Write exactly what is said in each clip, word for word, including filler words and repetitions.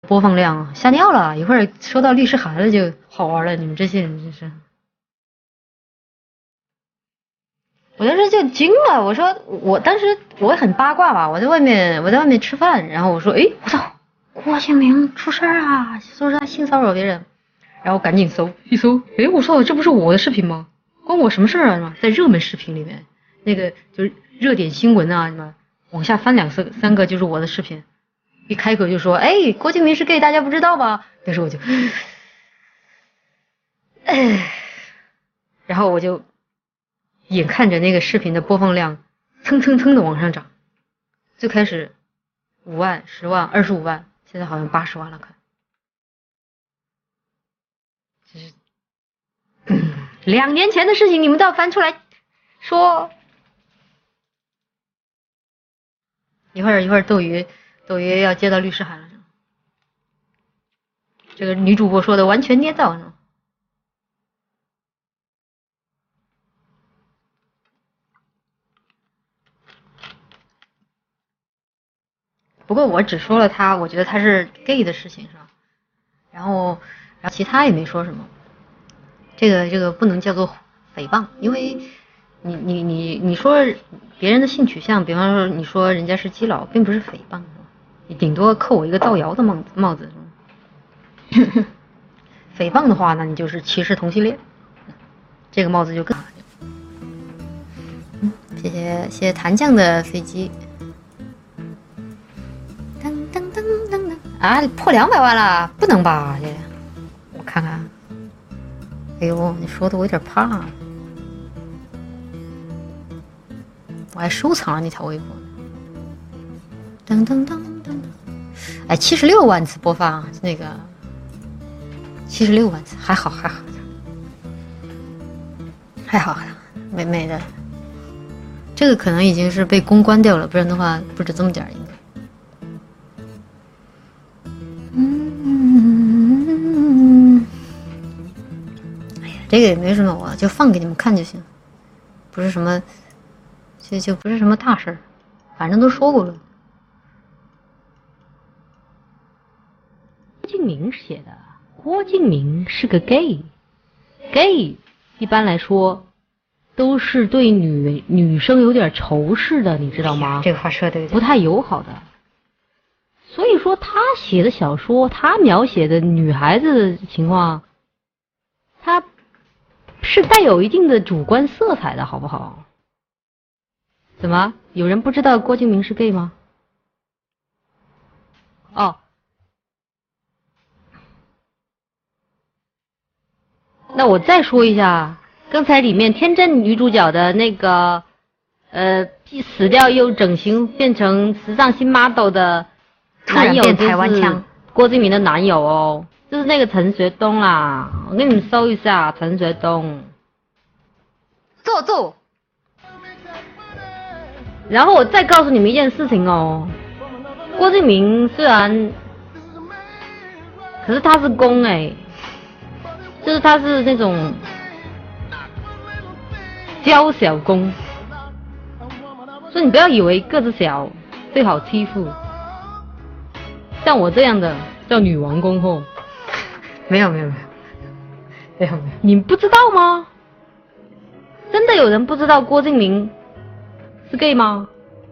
播放量吓尿了，一会儿收到律师函了就好玩了。你们这些人真是，我当时就惊了。我说我当时我很八卦吧，我在外面我在外面吃饭，然后我说诶，我操，郭敬明出事啊，说是他性骚扰别人，然后赶紧搜一搜，诶，我说这不是我的视频吗？关我什么事啊？是吧？在热门视频里面，那个就是热点新闻啊什么，往下翻两三三个就是我的视频。一开口就说，哎，郭敬明是 gay， 大家不知道吧？那时候我就，哎，然后我就眼看着那个视频的播放量蹭蹭蹭的往上涨，最开始五万、十万、二十五万，现在好像八十万了，看，就是、嗯、两年前的事情，你们都要翻出来说。一会儿一会儿斗鱼斗鱼要接到律师函了，这个女主播说的完全捏造呢。不过我只说了他，我觉得他是 gay 的事情是吧？然后，然后其他也没说什么。这个这个不能叫做诽谤，因为你你你你说别人的性取向，比方说你说人家是基佬，并不是诽谤，你顶多扣我一个造谣的帽子帽子。诽谤的话呢，你就是歧视同性恋，这个帽子就更好。嗯，谢谢谢谢弹酱的飞机。噔噔噔噔噔啊，破两百万了，不能吧？这我看看。哎呦，你说的我有点怕。我还收藏了那条微博呢。噔噔噔噔，哎，七十六万次播放，那个七十六万次，还好还好，还好还好，美美的。这个可能已经是被公关掉了，不然的话不止这么点应该。嗯，哎呀，这个也没什么，我就放给你们看就行，不是什么，就就不是什么大事儿，反正都说过了。 郭敬明写的，郭敬明是个 gay，gay 一般来说都是对女女生有点仇视的，你知道吗？ 哎、这个话说的不太友好的。所以说他写的小说，他描写的女孩子的情况，他是带有一定的主观色彩的，好不好？怎么？有人不知道郭敬明是 gay 吗？哦。那我再说一下，刚才里面天真女主角的那个，呃，死掉又整形变成时尚新 model 的男友，就是郭敬明的男友哦，就是那个陈学冬啦。我给你们搜一下陈学冬， 坐坐。 然后我再告诉你们一件事情哦，郭敬明虽然，可是他是公哎。就是他是那种娇小公，所以你不要以为个子小最好欺负，像我这样的叫女王公后。 没有没有没有没有没有， 你不知道吗？真的有人不知道郭敬明是 gay 吗？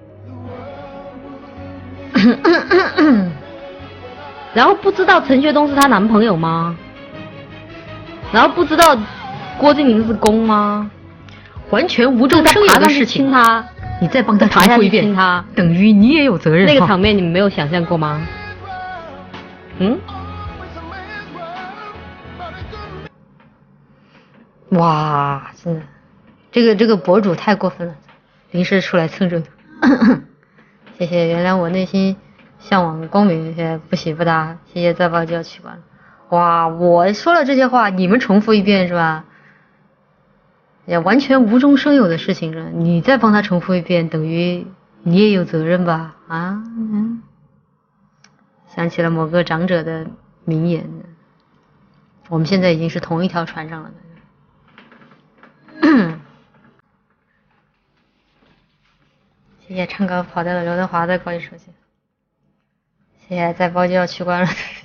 然后不知道陈学冬是她男朋友吗？然后不知道郭敬明是公吗？ 完全无中生有的事情。 亲他， 你再帮他重复一遍， 亲他， 等于你也有责任。 那个场面你们没有想象过吗？嗯？ 哇，真的，这个这个博主太过分了，临时出来蹭热闹。谢谢，原谅我内心向往光明，谢谢不喜不搭，谢谢再报就要取关了。哇，我说了这些话，你们重复一遍是吧？也完全无中生有的事情了，你再帮他重复一遍，等于你也有责任吧？啊，嗯，想起了某个长者的名言，我们现在已经是同一条船上了。谢谢唱歌跑调的刘德华的高级手机，谢谢再包就要取关了。